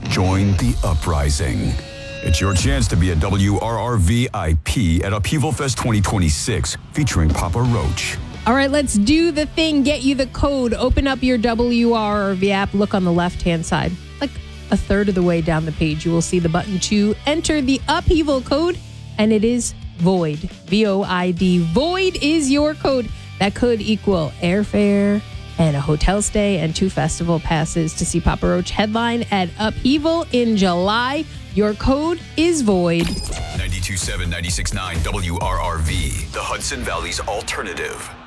Join the uprising. It's your chance to be a WRR VIP at Upheaval Fest 2026, featuring Papa Roach. All right, let's do the thing. Get you the code. Open up your WRRV app. Look on the left-hand side. Like a third of the way down the page, you will see the button to enter the Upheaval code, and it is VOID. VOID. VOID is your code. That could equal airfare and a hotel stay and 2 festival passes to see Papa Roach headline at Upheaval in July. Your code is VOID. 92.7, 96.9 WRRV, the Hudson Valley's alternative.